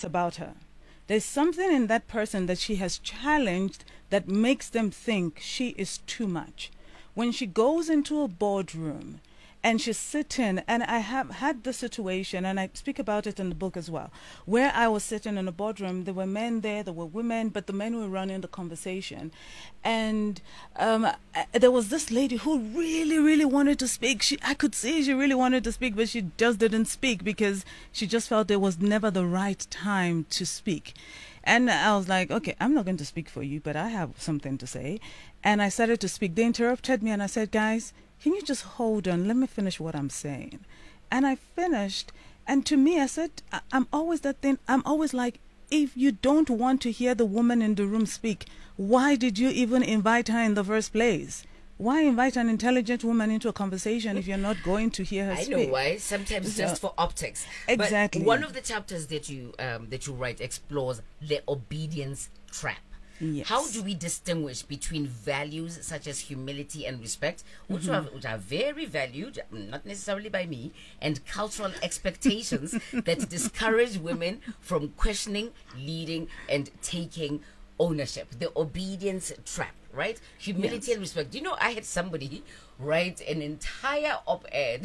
it's about her. There's something in that person that she has challenged that makes them think she is too much. When she goes into a boardroom and she's sitting, and I have had the situation, and I speak about it in the book as well, where I was sitting in a boardroom. There were men there, there were women, but the men were running the conversation. And there was this lady who really, really wanted to speak. I could see she really wanted to speak, but she just didn't speak because she just felt there was never the right time to speak. And I was like, okay, I'm not going to speak for you, but I have something to say. And I started to speak. They interrupted me, and I said, guys, can you just hold on? Let me finish what I'm saying. And I finished. And to me, I said, I'm always that thing. I'm always like, if you don't want to hear the woman in the room speak, why did you even invite her in the first place? Why invite an intelligent woman into a conversation if you're not going to hear her speak? I know why. Sometimes just for optics. Exactly. But one of the chapters that you write explores the obedience trap. Yes. How do we distinguish between values such as humility and respect, which are very valued, not necessarily by me, and cultural expectations that discourage women from questioning, leading, and taking ownership? The obedience trap, right? Humility and respect. You know, I had somebody write an entire op-ed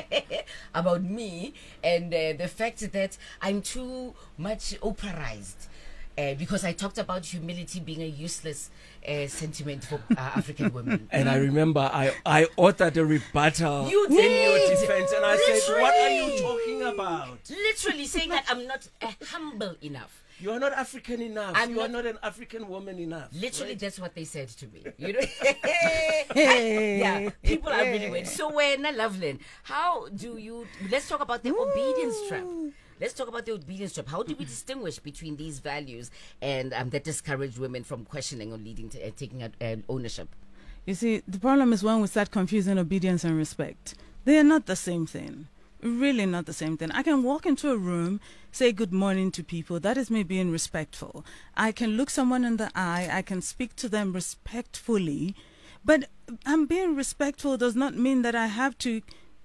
about me and the fact that I'm too much Oprahized. Because I talked about humility being a useless sentiment for African women. And I remember I authored a rebuttal You in your did. defense, and I said, Literally. what are you talking about? Literally saying that I'm not humble enough. You are not African enough. I'm You are not- not an African woman enough. Literally, right? that's what they said to me. You know, yeah, people are really weird. So, when Loveland, how do you? Let's talk about the obedience trap. Let's talk about the obedience trap. How do we distinguish between these values and that discourage women from questioning or leading to taking ownership? You see, the problem is when we start confusing obedience and respect. They are not the same thing. Really not the same thing. I can walk into a room, say good morning to people. That is me being respectful. I can look someone in the eye. I can speak to them respectfully. But I'm being respectful does not mean that I have to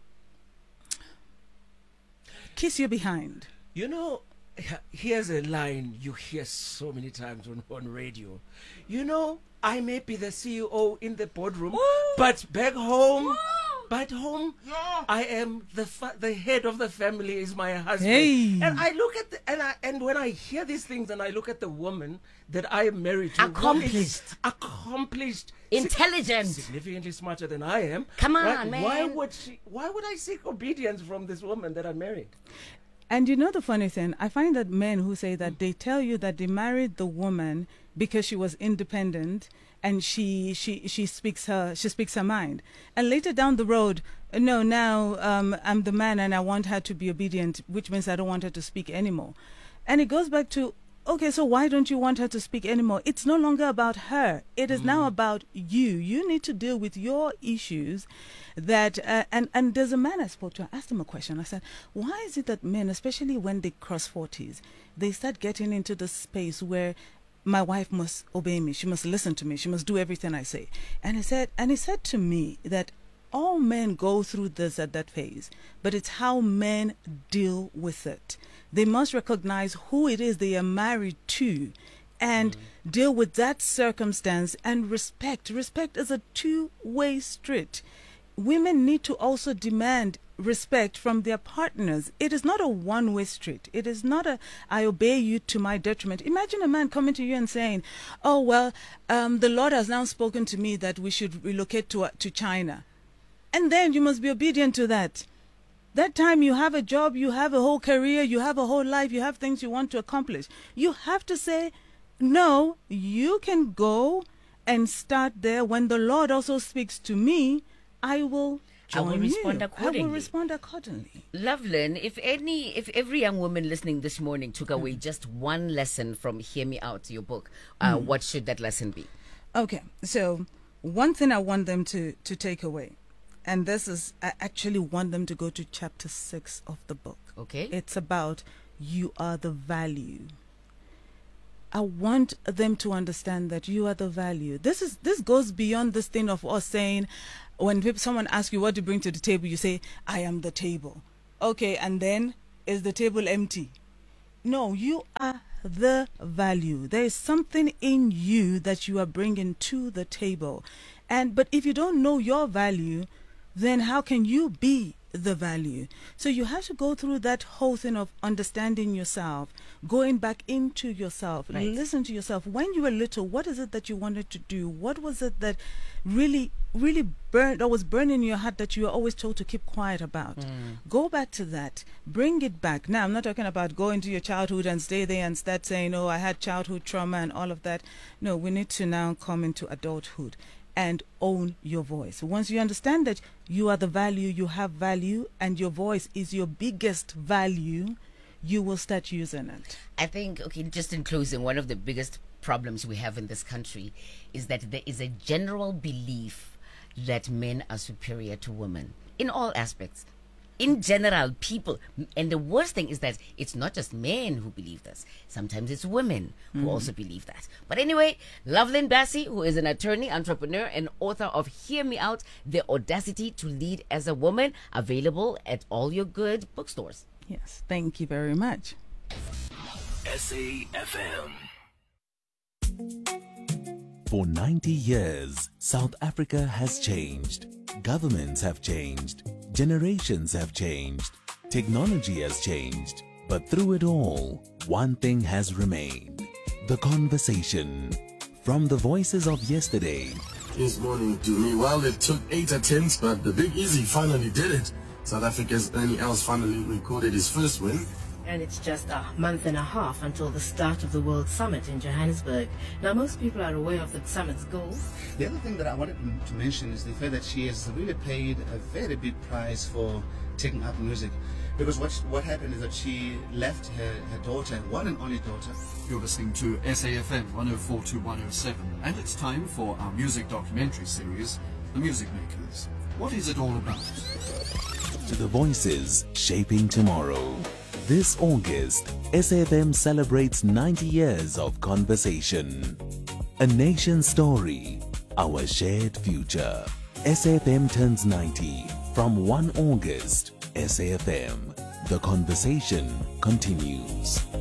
kiss you behind. You know, here's a line you hear so many times on radio. You know, I may be the CEO in the boardroom, but back home, I am the head of the family is my husband. Hey. And I look at and when I hear these things and I look at the woman that I am married to, accomplished, Intelligent. significantly smarter than I am. Come on, right? man. Why would I seek obedience from this woman that I married? And you know the funny thing, I find that men who say that they tell you that they married the woman because she was independent and she speaks her mind, and later down the road, no, now I'm the man and I want her to be obedient, which means I don't want her to speak anymore. And it goes back to, okay, so why don't you want her to speak anymore? It's no longer about her. It is now about you. You need to deal with your issues. That and there's a man I spoke to. I asked him a question. I said, why is it that men, especially when they cross 40s, they start getting into the space where my wife must obey me, she must listen to me, she must do everything I say? And he said to me that all men go through this at that phase, but it's how men deal with it. They must recognize who it is they are married to and deal with that circumstance and respect. Respect is a two-way street. Women need to also demand respect from their partners. It is not a one-way street. It is not a, I obey you to my detriment. Imagine a man coming to you and saying, oh, well, the Lord has now spoken to me that we should relocate to China. And then you must be obedient to that. That time you have a job, you have a whole career, you have a whole life, you have things you want to accomplish. You have to say, no, you can go and start there. When the Lord also speaks to me, I will join respond you. accordingly. I will respond accordingly. Loveland, if every young woman listening this morning took away just one lesson from Hear Me Out, your book, what should that lesson be? Okay, so one thing I want them to take away, and this is, I actually want them to go to chapter 6 of the book. Okay. It's about you are the value. I want them to understand that you are the value. This goes beyond this thing of us saying, when someone asks you what to bring to the table, you say, I am the table. Okay, and then is the table empty? No, you are the value. There is something in you that you are bringing to the table. But if you don't know your value, then how can you be the value? So you have to go through that whole thing of understanding yourself, going back into yourself, Right. listen to yourself. When you were little, what is it that you wanted to do? What was it that really was burning in your heart that you were always told to keep quiet about? Go back to that. Bring it back. Now, I'm not talking about going to your childhood and stay there and start saying, oh, I had childhood trauma and all of that. No, we need to now come into adulthood and own your voice. Once you understand that you are the value, you have value, and your voice is your biggest value, you will start using it. I think, okay, just in closing, one of the biggest problems we have in this country is that there is a general belief that men are superior to women in all aspects. In general, people, and the worst thing is that it's not just men who believe this. Sometimes it's women who also believe that. But anyway, Lovelyn Bassey, who is an attorney, entrepreneur, and author of Hear Me Out, The Audacity to Lead as a Woman, available at all your good bookstores. Yes, thank you very much. SAFM. For 90 years, South Africa has changed. Governments have changed. Generations have changed. Technology has changed. But through it all, one thing has remained. The conversation. From the voices of yesterday This morning to me, well, it took 8 attempts, but the Big Easy finally did it. South Africa's Ernie Els finally recorded his first win. And it's just a month and a half until the start of the World Summit in Johannesburg. Now, most people are aware of the summit's goals. The other thing that I wanted to mention is the fact that she has really paid a very big price for taking up music. Because what happened is that she left her daughter, one and only daughter. You're listening to SAFM 104 to 107, and it's time for our music documentary series, The Music Makers. What is it all about? to the voices shaping tomorrow. This August, SAFM celebrates 90 years of conversation. A nation's story, our shared future. SAFM turns 90 from 1 August. SAFM. The conversation continues.